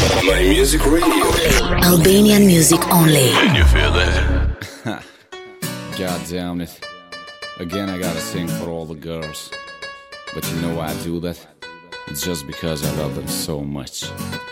My Music Radio. Albanian music only. Can you feel that? God damn it. Again I gotta sing for all the girls. But you know why I do that? It's just because I love them so much.